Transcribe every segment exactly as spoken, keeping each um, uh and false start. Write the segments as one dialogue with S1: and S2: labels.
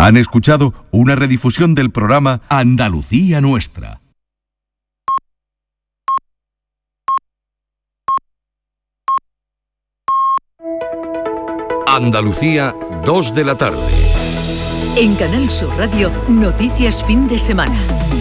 S1: Han escuchado una redifusión del programa Andalucía Nuestra. Andalucía, dos de la tarde.
S2: En Canal Sur Radio, Noticias Fin de Semana.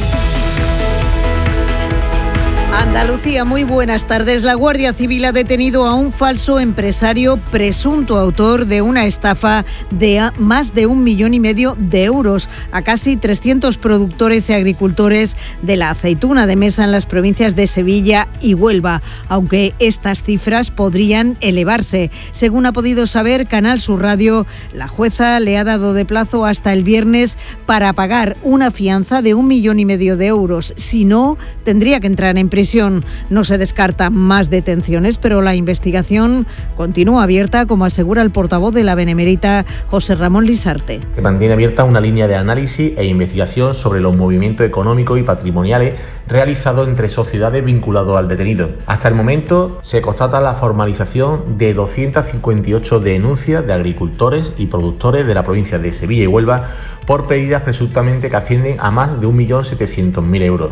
S3: Andalucía, muy buenas tardes. La Guardia Civil ha detenido a un falso empresario presunto autor de una estafa de más de un millón y medio de euros a casi trescientos productores y agricultores de la aceituna de mesa en las provincias de Sevilla y Huelva, aunque estas cifras podrían elevarse. Según ha podido saber Canal Sur Radio, la jueza le ha dado de plazo hasta el viernes para pagar una fianza de un millón y medio de euros. Si no, tendría que entrar en prisión. No se descartan más detenciones, pero la investigación continúa abierta, como asegura el portavoz de la Benemérita, José Ramón Lisarte.
S4: Se mantiene abierta una línea de análisis e investigación sobre los movimientos económicos y patrimoniales realizados entre sociedades vinculados al detenido. Hasta el momento se constata la formalización de doscientas cincuenta y ocho denuncias de agricultores y productores de la provincia de Sevilla y Huelva por pérdidas presuntamente que ascienden a más de un millón setecientos mil euros.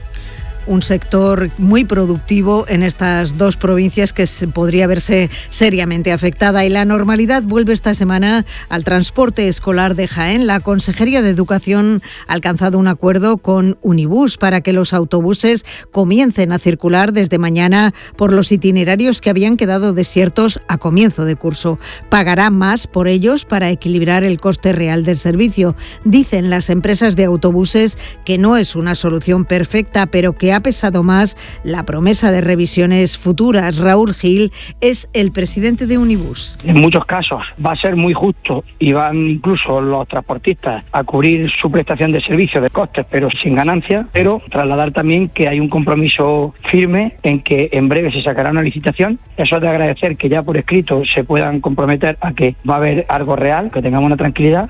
S3: Un sector muy productivo en estas dos provincias que podría verse seriamente afectada. Y la normalidad vuelve esta semana al transporte escolar de Jaén. La Consejería de Educación ha alcanzado un acuerdo con Unibus para que los autobuses comiencen a circular desde mañana por los itinerarios que habían quedado desiertos a comienzo de curso. Pagará más por ellos para equilibrar el coste real del servicio. Dicen las empresas de autobuses que no es una solución perfecta, pero que ha pesado más la promesa de revisiones futuras. Raúl Gil es el presidente de Unibus.
S5: En muchos casos va a ser muy justo y van incluso los transportistas a cubrir su prestación de servicio de costes, pero sin ganancia, pero trasladar también que hay un compromiso firme en que en breve se sacará una licitación. Eso es de agradecer que ya por escrito se puedan comprometer a que va a haber algo real, que tengamos una tranquilidad.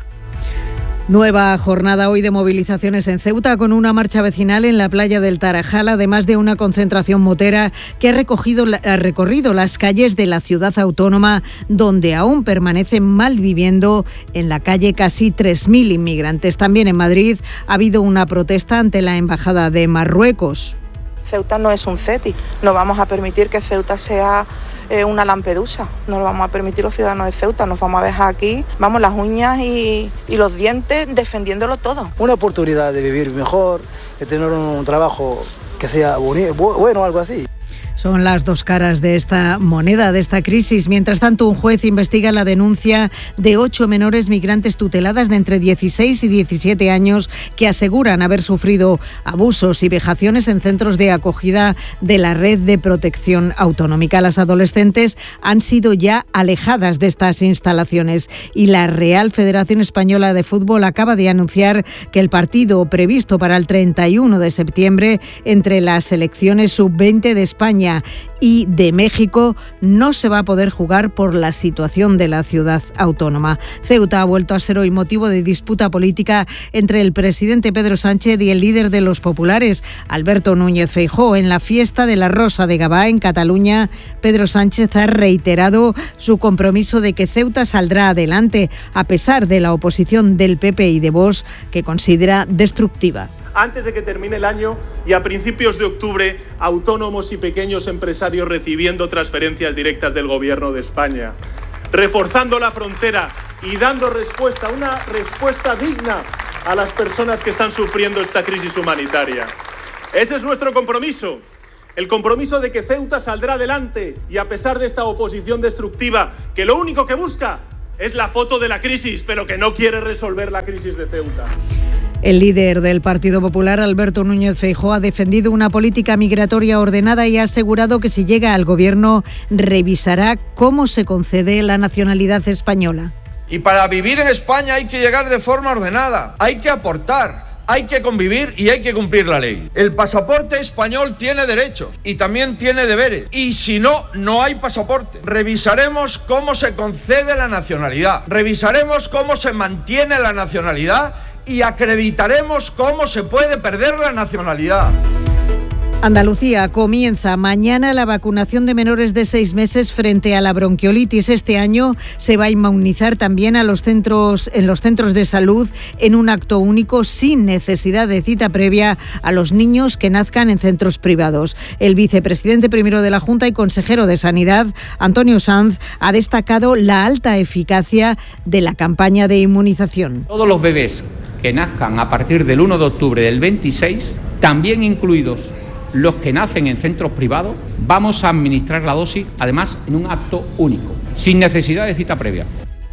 S3: Nueva jornada hoy de movilizaciones en Ceuta con una marcha vecinal en la playa del Tarajal, además de una concentración motera que ha, recogido, ha recorrido las calles de la ciudad autónoma, donde aún permanecen malviviendo en la calle casi tres mil inmigrantes. También en Madrid ha habido una protesta ante la Embajada de Marruecos.
S6: Ceuta no es un CETI, no vamos a permitir que Ceuta sea Eh, una Lampedusa, no lo vamos a permitir los ciudadanos de Ceuta, nos vamos a dejar aquí, vamos, las uñas y, y los dientes defendiéndolo todo.
S7: Una oportunidad de vivir mejor, de tener un trabajo que sea bonito, bueno, algo así.
S3: Son las dos caras de esta moneda, de esta crisis. Mientras tanto, un juez investiga la denuncia de ocho menores migrantes tuteladas de entre dieciséis y diecisiete años que aseguran haber sufrido abusos y vejaciones en centros de acogida de la Red de Protección Autonómica. Las adolescentes han sido ya alejadas de estas instalaciones y la Real Federación Española de Fútbol acaba de anunciar que el partido previsto para el treinta y uno de septiembre entre las selecciones sub veinte de España y de México no se va a poder jugar por la situación de la ciudad autónoma. Ceuta ha vuelto a ser hoy motivo de disputa política entre el presidente Pedro Sánchez y el líder de los populares, Alberto Núñez Feijóo. En la fiesta de la Rosa de Gavà en Cataluña, Pedro Sánchez ha reiterado su compromiso de que Ceuta saldrá adelante, a pesar de la oposición del P P y de Vox, que considera destructiva.
S8: Antes de que termine el año y a principios de octubre, autónomos y pequeños empresarios recibiendo transferencias directas del Gobierno de España, reforzando la frontera y dando respuesta, una respuesta digna a las personas que están sufriendo esta crisis humanitaria. Ese es nuestro compromiso, el compromiso de que Ceuta saldrá adelante y a pesar de esta oposición destructiva, que lo único que busca es la foto de la crisis, pero que no quiere resolver la crisis de Ceuta.
S3: El líder del Partido Popular, Alberto Núñez Feijóo, ha defendido una política migratoria ordenada y ha asegurado que si llega al gobierno revisará cómo se concede la nacionalidad española.
S9: Y para vivir en España hay que llegar de forma ordenada, hay que aportar, hay que convivir y hay que cumplir la ley. El pasaporte español tiene derechos y también tiene deberes. Y si no, no hay pasaporte. Revisaremos cómo se concede la nacionalidad, revisaremos cómo se mantiene la nacionalidad y acreditaremos cómo se puede perder la nacionalidad.
S3: Andalucía comienza mañana la vacunación de menores de seis meses frente a la bronquiolitis. Este año se va a inmunizar también a los centros, en los centros de salud en un acto único sin necesidad de cita previa a los niños que nazcan en centros privados. El vicepresidente primero de la Junta y consejero de Sanidad, Antonio Sanz, ha destacado la alta eficacia de la campaña de inmunización.
S10: Todos los bebés que nazcan a partir del uno de octubre del veintiséis, también incluidos los que nacen en centros privados, vamos a administrar la dosis, además, en un acto único, sin necesidad de cita previa.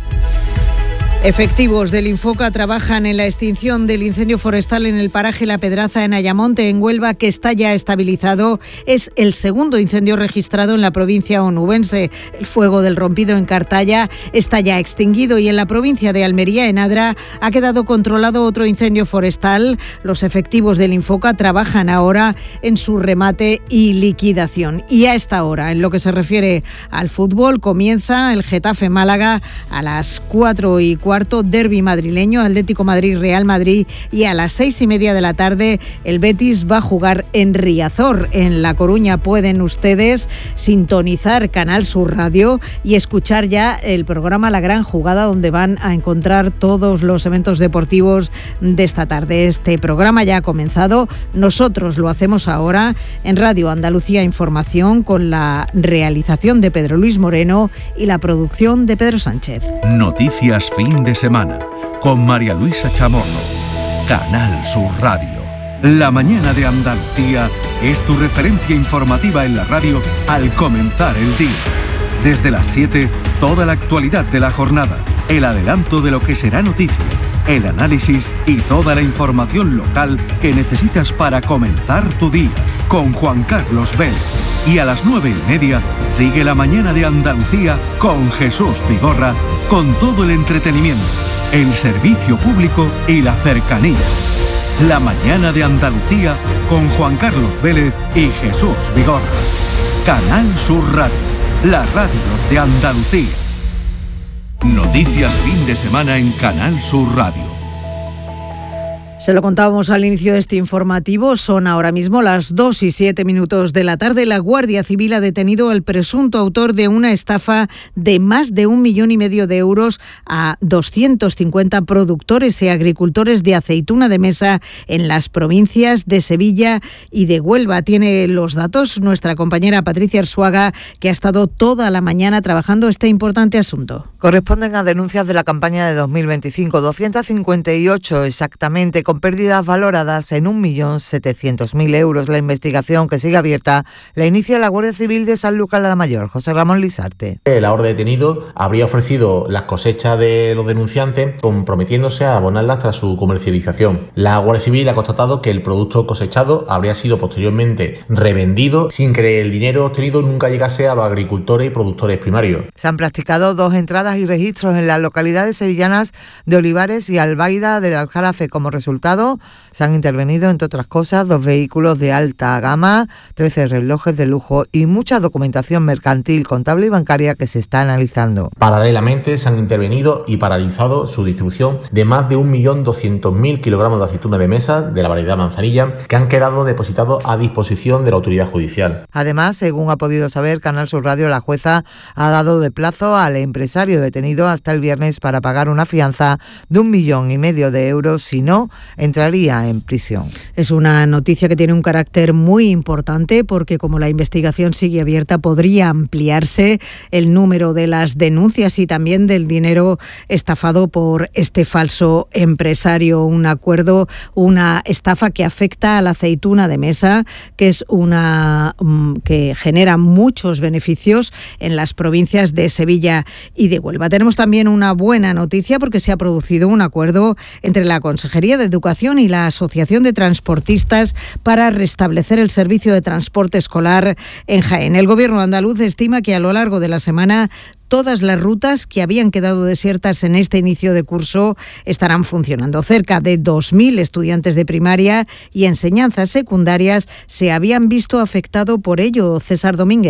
S3: Efectivos del Infoca trabajan en la extinción del incendio forestal en el paraje La Pedraza en Ayamonte, en Huelva, que está ya estabilizado. Es el segundo incendio registrado en la provincia onubense. El fuego del Rompido en Cartaya está ya extinguido y en la provincia de Almería, en Adra, ha quedado controlado otro incendio forestal. Los efectivos del Infoca trabajan ahora en su remate y liquidación. Y a esta hora, en lo que se refiere al fútbol, comienza el Getafe Málaga a las cuatro y cuarto. Cuarto, derbi madrileño, Atlético Madrid, Real Madrid, y a las seis y media de la tarde el Betis va a jugar en Riazor, en La Coruña. Pueden ustedes sintonizar Canal Sur Radio y escuchar ya el programa La Gran Jugada, donde van a encontrar todos los eventos deportivos de esta tarde. Este programa ya ha comenzado, nosotros lo hacemos ahora en Radio Andalucía Información, con la realización de Pedro Luis Moreno y la producción de Pedro Sánchez.
S1: Noticias fin de semana con María Luisa Chamorro. Canal Sur Radio. La mañana de Andalucía es tu referencia informativa en la radio al comenzar el día. Desde las siete, toda la actualidad de la jornada, el adelanto de lo que será noticia, el análisis y toda la información local que necesitas para comenzar tu día, con Juan Carlos Vélez. Y a las nueve y media sigue la mañana de Andalucía con Jesús Vigorra, con todo el entretenimiento, el servicio público y la cercanía. La mañana de Andalucía con Juan Carlos Vélez y Jesús Vigorra. Canal Sur Radio, la radio de Andalucía. Noticias fin de semana en Canal Sur Radio.
S3: Se lo contábamos al inicio de este informativo, son ahora mismo las dos y siete minutos de la tarde. La Guardia Civil ha detenido al presunto autor de una estafa de más de un millón y medio de euros a doscientos cincuenta productores y agricultores de aceituna de mesa en las provincias de Sevilla y de Huelva. Tiene los datos nuestra compañera Patricia Arzuaga, que ha estado toda la mañana trabajando este importante asunto.
S11: Corresponden a denuncias de la campaña de dos mil veinticinco, doscientos cincuenta y ocho exactamente, con pérdidas valoradas en un millón setecientos mil euros. La investigación, que sigue abierta, la inicia la Guardia Civil de Sanlúcar de la Mayor. José Ramón Lisarte.
S4: El ahora detenido habría ofrecido las cosechas de los denunciantes, comprometiéndose a abonarlas tras su comercialización. La Guardia Civil ha constatado que el producto cosechado habría sido posteriormente revendido sin que el dinero obtenido nunca llegase a los agricultores y productores primarios.
S11: Se han practicado dos entradas y registros en las localidades sevillanas de Olivares y Albaida del Aljarafe. Como resultado, se han intervenido, entre otras cosas, dos vehículos de alta gama, trece relojes de lujo y mucha documentación mercantil, contable y bancaria que se está analizando.
S4: Paralelamente, se han intervenido y paralizado su distribución de más de un millón doscientos mil kilogramos de aceituna de mesa de la variedad manzanilla, que han quedado depositados a disposición de la autoridad judicial.
S11: Además, según ha podido saber Canal Sur Radio, la jueza ha dado de plazo al empresario detenido hasta el viernes para pagar una fianza de un millón y medio de euros, si no, entraría en prisión.
S3: Es una noticia que tiene un carácter muy importante porque, como la investigación sigue abierta, podría ampliarse el número de las denuncias y también del dinero estafado por este falso empresario. Un acuerdo, una estafa que afecta a la aceituna de mesa, que es una que genera muchos beneficios en las provincias de Sevilla y de Huelva. Tenemos también una buena noticia porque se ha producido un acuerdo entre la Consejería de Educación y la Asociación de Transportistas para restablecer el servicio de transporte escolar en Jaén. El Gobierno andaluz estima que a lo largo de la semana todas las rutas que habían quedado desiertas en este inicio de curso estarán funcionando. Cerca de dos mil estudiantes de primaria y enseñanzas secundarias se habían visto afectados por ello. César Domínguez.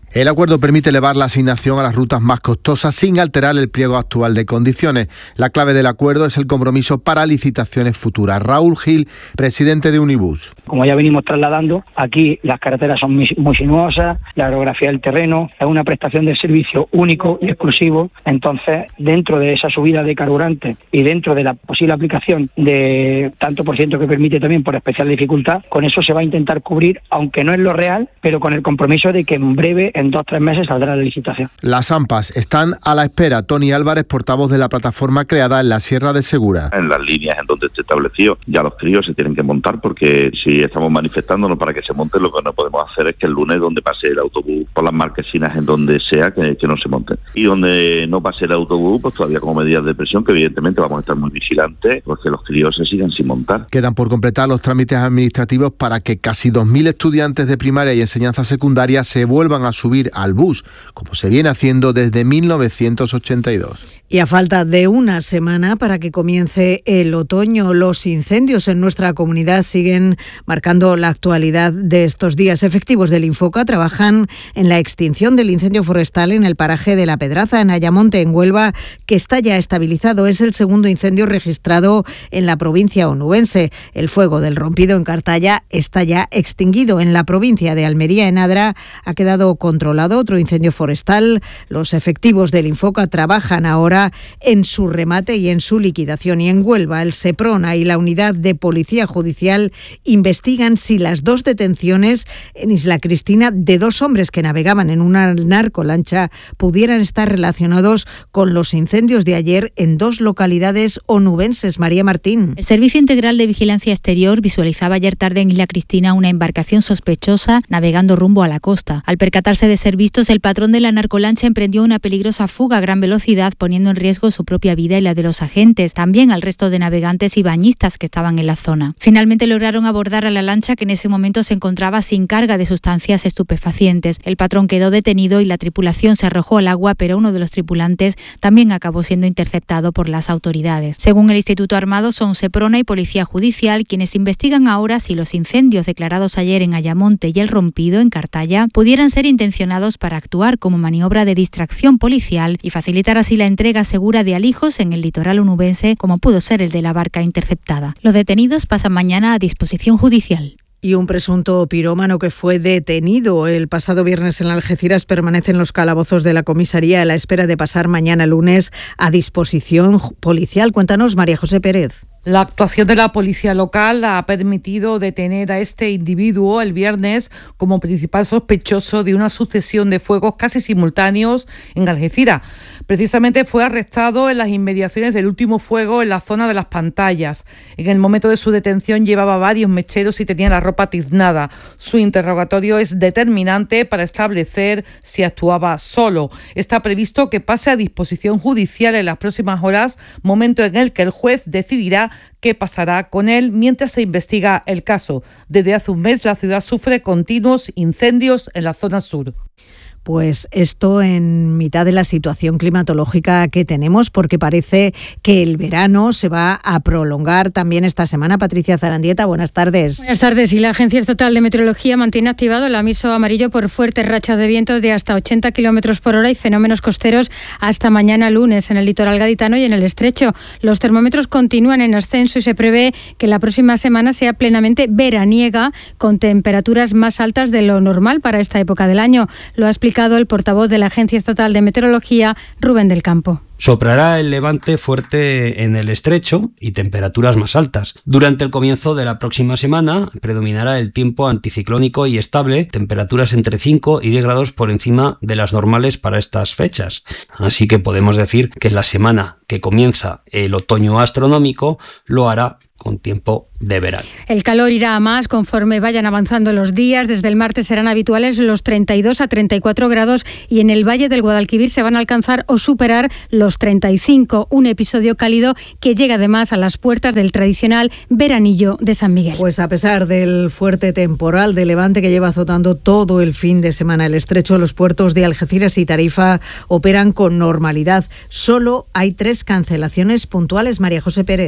S12: El acuerdo permite elevar la asignación a las rutas más costosas sin alterar el pliego actual de condiciones. La clave del acuerdo es el compromiso para licitaciones futuras. Raúl Gil, presidente de Unibus.
S5: Como ya venimos trasladando, aquí las carreteras son muy, muy sinuosas, la orografía del terreno, es una prestación de servicio único y exclusivo. Entonces, dentro de esa subida de carburante y dentro de la posible aplicación de tanto por ciento que permite también por especial dificultad, con eso se va a intentar cubrir, aunque no es lo real, pero con el compromiso de que en breve, en dos o tres meses, saldrá la licitación.
S12: Las AMPAs están a la espera. Tony Álvarez, portavoz de la plataforma creada en la Sierra de Segura.
S13: En las líneas en donde esté establecido, ya los críos se tienen que montar, porque si estamos manifestándonos para que se monten, lo que no podemos hacer es que el lunes, donde pase el autobús por las marquesinas, en donde sea, que, que no se monten. Y donde no pase el autobús, pues todavía como medidas de presión, que evidentemente vamos a estar muy vigilantes, porque los críos se sigan sin montar.
S12: Quedan por completar los trámites administrativos para que casi dos mil estudiantes de primaria y enseñanza secundaria se vuelvan a subir al bus, como se viene haciendo desde mil novecientos ochenta y dos.
S3: Y a falta de una semana para que comience el otoño, los incendios en nuestra comunidad siguen marcando la actualidad de estos días. Efectivos del Infoca trabajan en la extinción del incendio forestal en el paraje de La Pedraza, en Ayamonte, en Huelva, que está ya estabilizado. Es el segundo incendio registrado en la provincia onubense. El fuego del Rompido en Cartaya está ya extinguido. En la provincia de Almería, en Adra, ha quedado controlado otro incendio forestal. Los efectivos del Infoca trabajan ahora en su remate y en su liquidación. Y en Huelva, el Seprona y la Unidad de Policía Judicial investigan si las dos detenciones en Isla Cristina de dos hombres que navegaban en una narcolancha pudieran estar relacionados con los incendios de ayer en dos localidades onubenses. María Martín.
S14: El Servicio Integral de Vigilancia Exterior visualizaba ayer tarde en Isla Cristina una embarcación sospechosa navegando rumbo a la costa. Al percatarse de ser vistos, el patrón de la narcolancha emprendió una peligrosa fuga a gran velocidad, poniendo en riesgo su propia vida y la de los agentes, también al resto de navegantes y bañistas que estaban en la zona. Finalmente lograron abordar a la lancha, que en ese momento se encontraba sin carga de sustancias estupefacientes. El patrón quedó detenido y la tripulación se arrojó al agua, pero uno de los tripulantes también acabó siendo interceptado por las autoridades. Según el Instituto Armado, son Seprona y Policía Judicial quienes investigan ahora si los incendios declarados ayer en Ayamonte y el Rompido, en Cartaya, pudieran ser intencionados para actuar como maniobra de distracción policial y facilitar así la entrega segura de alijos en el litoral onubense, como pudo ser el de la barca interceptada. Los detenidos pasan mañana a disposición judicial.
S3: Y un presunto pirómano que fue detenido el pasado viernes en Algeciras permanece en los calabozos de la comisaría a la espera de pasar mañana lunes a disposición policial. Cuéntanos, María José Pérez.
S15: La actuación de la policía local ha permitido detener a este individuo el viernes como principal sospechoso de una sucesión de fuegos casi simultáneos en Algeciras. Precisamente fue arrestado en las inmediaciones del último fuego en la zona de las pantallas. En el momento de su detención llevaba varios mecheros y tenía la ropa tiznada. Su interrogatorio es determinante para establecer si actuaba solo. Está previsto que pase a disposición judicial en las próximas horas, momento en el que el juez decidirá qué pasará con él mientras se investiga el caso. Desde hace un mes la ciudad sufre continuos incendios en la zona sur.
S3: Pues esto en mitad de la situación climatológica que tenemos, porque parece que el verano se va a prolongar también esta semana. Patricia Zarandieta, buenas tardes.
S16: Buenas tardes. Y la Agencia Estatal de Meteorología mantiene activado el aviso amarillo por fuertes rachas de viento de hasta ochenta kilómetros por hora y fenómenos costeros hasta mañana lunes en el litoral gaditano y en el estrecho. Los termómetros continúan en ascenso y se prevé que la próxima semana sea plenamente veraniega, con temperaturas más altas de lo normal para esta época del año. Lo ha explicado el portavoz de la Agencia Estatal de Meteorología, Rubén del Campo.
S17: Soprará el levante fuerte en el estrecho y temperaturas más altas. Durante el comienzo de la próxima semana predominará el tiempo anticiclónico y estable, temperaturas entre cinco y diez grados por encima de las normales para estas fechas. Así que podemos decir que la semana que comienza el otoño astronómico lo hará con tiempo de verano.
S16: El calor irá a más conforme vayan avanzando los días. Desde el martes serán habituales los treinta y dos a treinta y cuatro grados y en el Valle del Guadalquivir se van a alcanzar o superar los treinta y cinco. Un episodio cálido que llega además a las puertas del tradicional veranillo de San Miguel.
S3: Pues a pesar del fuerte temporal de levante que lleva azotando todo el fin de semana el estrecho, los puertos de Algeciras y Tarifa operan con normalidad. Solo hay tres cancelaciones puntuales. María José Pérez.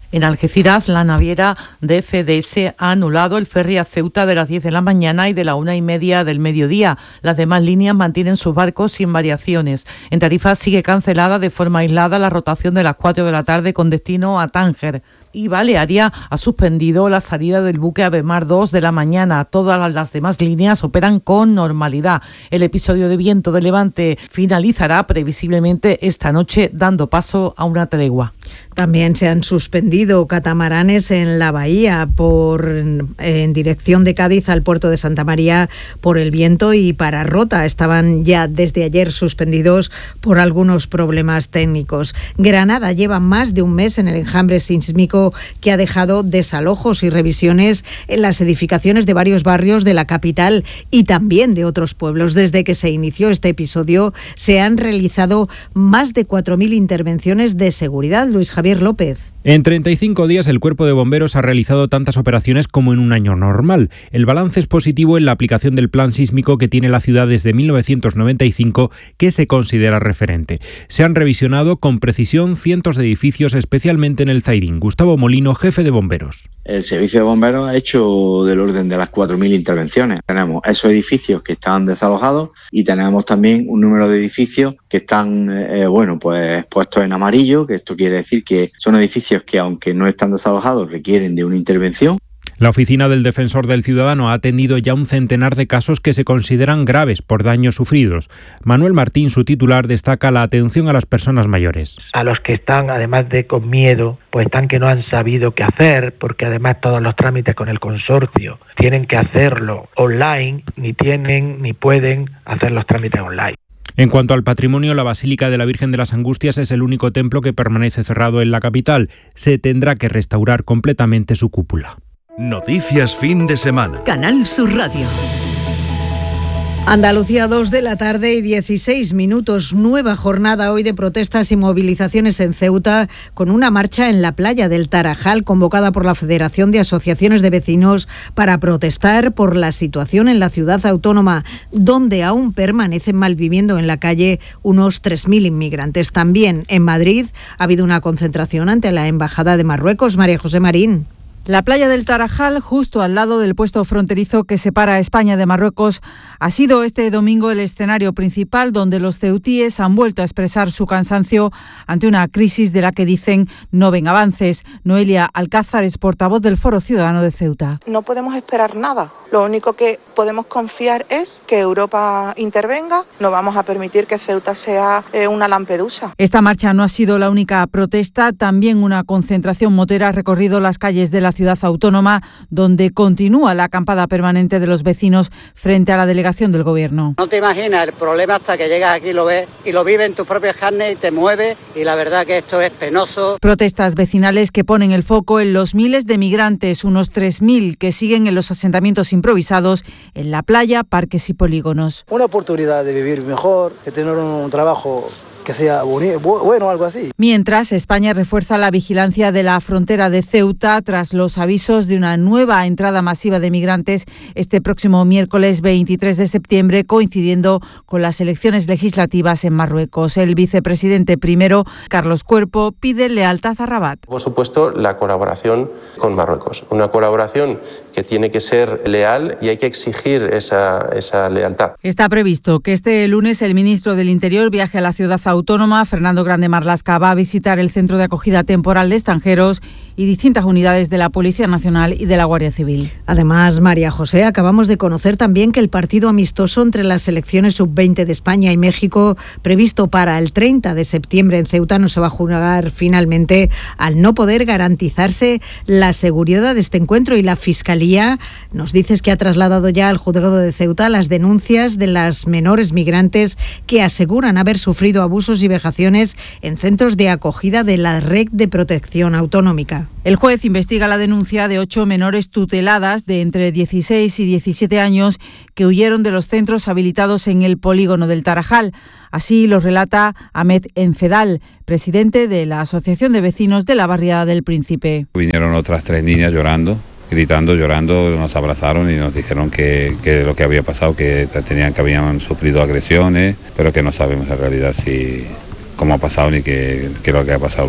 S15: En Algeciras, la naviera de F D S ha anulado el ferry a Ceuta de las diez de la mañana y de la una y media del mediodía. Las demás líneas mantienen sus barcos sin variaciones. En Tarifa sigue cancelada de forma aislada la rotación de las cuatro de la tarde con destino a Tánger. Y Balearia ha suspendido la salida del buque Avemar dos de la mañana. Todas las demás líneas operan con normalidad. El episodio de viento de levante finalizará previsiblemente esta noche, dando paso a una tregua.
S3: También se han suspendido catamaranes en la bahía por en dirección de Cádiz al puerto de Santa María por el viento y para Rota. Estaban ya desde ayer suspendidos por algunos problemas técnicos. Granada lleva más de un mes en el enjambre sísmico que ha dejado desalojos y revisiones en las edificaciones de varios barrios de la capital y también de otros pueblos. Desde que se inició este episodio se han realizado más de cuatro mil intervenciones de seguridad. Luis Javier López.
S18: En treinta y cinco días el Cuerpo de Bomberos ha realizado tantas operaciones como en un año normal. El balance es positivo en la aplicación del plan sísmico que tiene la ciudad desde mil novecientos noventa y cinco, que se considera referente. Se han revisionado con precisión cientos de edificios, especialmente en el Zairín. Gustavo Molino, jefe de bomberos.
S19: El servicio de bomberos ha hecho del orden de las cuatro mil intervenciones. Tenemos esos edificios que están desalojados y tenemos también un número de edificios que están, eh, bueno, pues puestos en amarillo, que esto quiere decir que son edificios que, aunque no están desalojados, requieren de una intervención.
S18: La Oficina del Defensor del Ciudadano ha atendido ya un centenar de casos que se consideran graves por daños sufridos. Manuel Martín, su titular, destaca la atención a las personas mayores.
S20: A los que están, además de con miedo, pues están que no han sabido qué hacer, porque además todos los trámites con el consorcio tienen que hacerlo online, ni tienen ni pueden hacer los trámites online.
S18: En cuanto al patrimonio, la Basílica de la Virgen de las Angustias es el único templo que permanece cerrado en la capital. Se tendrá que restaurar completamente su cúpula.
S1: Noticias fin de semana.
S2: Canal Sur Radio.
S3: Andalucía, dos de la tarde y dieciséis minutos. Nueva jornada hoy de protestas y movilizaciones en Ceuta, con una marcha en la playa del Tarajal convocada por la Federación de Asociaciones de Vecinos para protestar por la situación en la ciudad autónoma, donde aún permanecen malviviendo en la calle unos tres mil inmigrantes. También en Madrid ha habido una concentración ante la Embajada de Marruecos. María José Marín.
S15: La playa del Tarajal, justo al lado del puesto fronterizo que separa a España de Marruecos, ha sido este domingo el escenario principal donde los ceutíes han vuelto a expresar su cansancio ante una crisis de la que dicen no ven avances. Noelia Alcázar es portavoz del Foro Ciudadano de Ceuta.
S6: No podemos esperar nada. Lo único que podemos confiar es que Europa intervenga. No vamos a permitir que Ceuta sea eh, una Lampedusa.
S15: Esta marcha no ha sido la única protesta. También una concentración motera ha recorrido las calles de la ciudad autónoma, donde continúa la acampada permanente de los vecinos frente a la delegación del Gobierno.
S21: No te imaginas el problema hasta que llegas aquí, lo ves y lo vives en tus propias carnes y te mueves, y la verdad que esto es penoso.
S15: Protestas vecinales que ponen el foco en los miles de migrantes, unos tres mil, que siguen en los asentamientos improvisados en la playa, parques y polígonos.
S7: Una oportunidad de vivir mejor, de tener un trabajo que sea bonito, bueno, algo así.
S15: Mientras, España refuerza la vigilancia de la frontera de Ceuta tras los avisos de una nueva entrada masiva de migrantes este próximo miércoles veintitrés de septiembre, coincidiendo con las elecciones legislativas en Marruecos. El vicepresidente primero, Carlos Cuerpo, pide lealtad a Rabat.
S22: Por supuesto, la colaboración con Marruecos. Una colaboración que tiene que ser leal y hay que exigir esa, esa lealtad.
S15: Está previsto que este lunes el ministro del Interior viaje a la ciudad autónoma. Fernando Grande Marlaska va a visitar el centro de acogida temporal de extranjeros y distintas unidades de la Policía Nacional y de la Guardia Civil.
S3: Además, María José, acabamos de conocer también que el partido amistoso entre las selecciones sub veinte de España y México, previsto para el treinta de septiembre en Ceuta, no se va a jugar finalmente al no poder garantizarse la seguridad de este encuentro, y la Fiscalía nos dice que ha trasladado ya al juzgado de Ceuta las denuncias de las menores migrantes que aseguran haber sufrido abusos y vejaciones en centros de acogida de la Red de Protección Autonómica.
S15: El juez investiga la denuncia de ocho menores tuteladas de entre dieciséis y diecisiete años que huyeron de los centros habilitados en el polígono del Tarajal. Así lo relata Ahmed Enfedal, presidente de la Asociación de Vecinos de la Barriada del Príncipe.
S23: Vinieron otras tres niñas llorando, gritando, llorando, nos abrazaron y nos dijeron que, que lo que había pasado, que tenían que habían sufrido agresiones, pero que no sabemos en realidad si cómo ha pasado ni qué, qué es lo que ha pasado luego.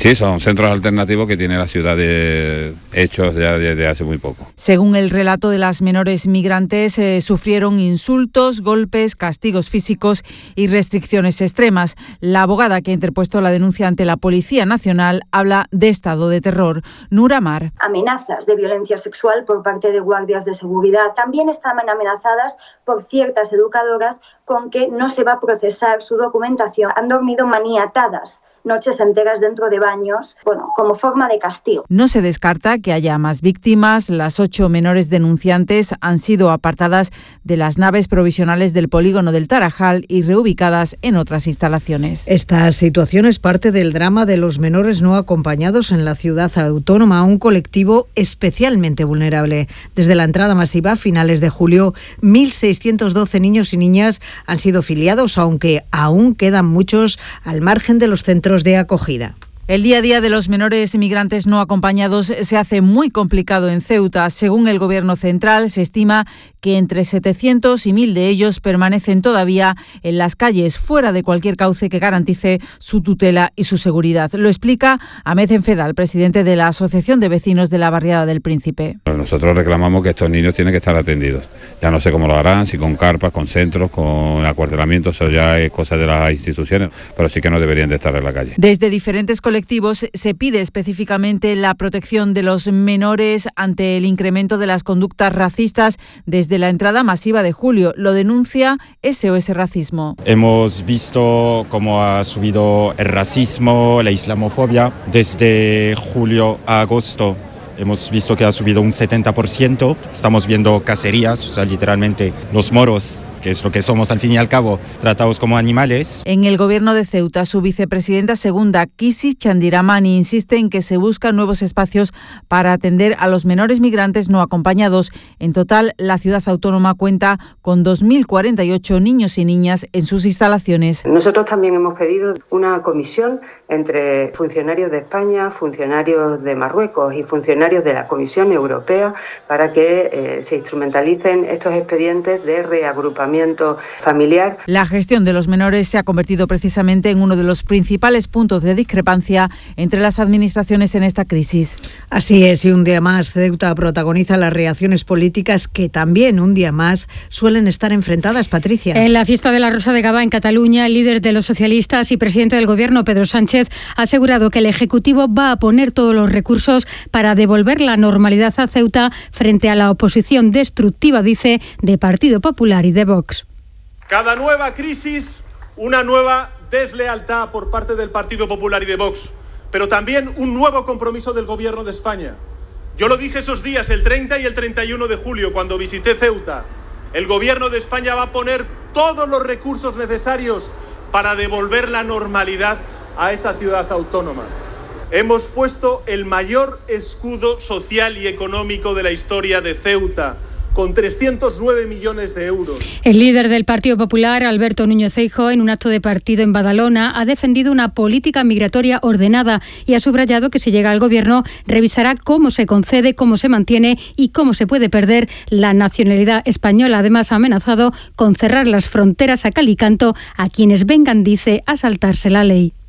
S23: Sí, son centros alternativos que tiene la ciudad de, hechos ya desde hace muy poco.
S11: Según el relato de las menores migrantes, eh, sufrieron insultos, golpes, castigos físicos y restricciones extremas. La abogada que ha interpuesto la denuncia ante la Policía Nacional habla de estado de terror. Nura Mar.
S8: Amenazas de violencia sexual por parte de guardias de seguridad. También estaban amenazadas por ciertas educadoras con que no se va a procesar su documentación. Han dormido maniatadas noches enteras dentro de baños, bueno, como forma de castigo.
S11: No se descarta que haya más víctimas. Las ocho menores denunciantes han sido apartadas de las naves provisionales del polígono del Tarajal y reubicadas en otras instalaciones.
S3: Esta situación es parte del drama de los menores no acompañados en la ciudad autónoma, un colectivo especialmente vulnerable. Desde la entrada masiva a finales de julio, mil seiscientos doce niños y niñas han sido filiados, aunque aún quedan muchos al margen de los centros de acogida.
S11: El día a día de los menores migrantes no acompañados se hace muy complicado en Ceuta. Según el Gobierno central, se estima que entre setecientos y mil de ellos permanecen todavía en las calles, fuera de cualquier cauce que garantice su tutela y su seguridad. Lo explica Ahmed Enfedal, presidente de la Asociación de Vecinos de la Barriada del Príncipe.
S23: Nosotros reclamamos que estos niños tienen que estar atendidos. Ya no sé cómo lo harán, si con carpas, con centros, con acuartelamientos, eso ya es cosa de las instituciones, pero sí que no deberían de estar en la calle.
S11: Desde diferentes colectivos se pide específicamente la protección de los menores ante el incremento de las conductas racistas desde la entrada masiva de julio. Lo denuncia S O S Racismo.
S9: Hemos visto cómo ha subido el racismo, la islamofobia desde julio a agosto. Hemos visto que ha subido un setenta por ciento. Estamos viendo cacerías, o sea, literalmente los moros, que es lo que somos al fin y al cabo, tratados como animales.
S11: En el Gobierno de Ceuta, su vicepresidenta segunda, Kisi Chandiramani, insiste en que se buscan nuevos espacios para atender a los menores migrantes no acompañados. En total, la ciudad autónoma cuenta con dos mil cuarenta y ocho niños y niñas en sus instalaciones.
S10: Nosotros también hemos pedido una comisión entre funcionarios de España, funcionarios de Marruecos y funcionarios de la Comisión Europea para que eh, se instrumentalicen estos expedientes de reagrupamiento familiar.
S11: La gestión de los menores se ha convertido precisamente en uno de los principales puntos de discrepancia entre las administraciones en esta crisis.
S3: Así es, y un día más Ceuta protagoniza las reacciones políticas que también un día más suelen estar enfrentadas, Patricia.
S16: En la fiesta de la Rosa de Gavá en Cataluña, el líder de los socialistas y presidente del Gobierno, Pedro Sánchez, ha asegurado que el Ejecutivo va a poner todos los recursos para devolver la normalidad a Ceuta frente a la oposición destructiva, dice, de Partido Popular y de Vox.
S24: Cada nueva crisis, una nueva deslealtad por parte del Partido Popular y de Vox, pero también un nuevo compromiso del Gobierno de España. Yo lo dije esos días, el treinta y el treinta y uno de julio, cuando visité Ceuta. El Gobierno de España va a poner todos los recursos necesarios para devolver la normalidad a esa ciudad autónoma. Hemos puesto el mayor escudo social y económico de la historia de Ceuta, con trescientos nueve millones de euros.
S16: El líder del Partido Popular, Alberto Núñez Feijóo, en un acto de partido en Badalona, ha defendido una política migratoria ordenada y ha subrayado que si llega al Gobierno revisará cómo se concede, cómo se mantiene y cómo se puede perder la nacionalidad española. Además, ha amenazado con cerrar las fronteras a cal y canto a quienes vengan, dice, a saltarse la ley.